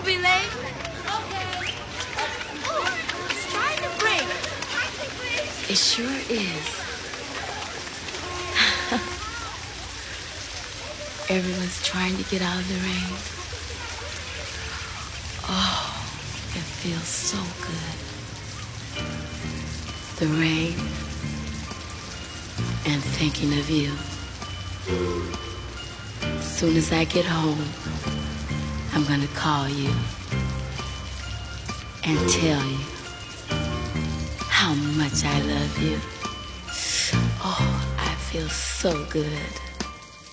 be late. Okay. Oh, it's trying to break. It sure is. Everyone's trying to get out of the rain. Oh, it feels so good. The rain and thinking of you. As soon as I get home, I'm gonna call you and tell you how much I love you. Oh, I feel so good.